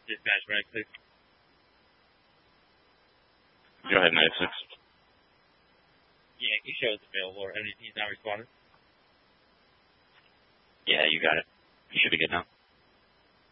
Dispatch, right, please. Go ahead, 96. Yeah, you show is available, or MDT's not responding. Yeah, you got it. You should be good now.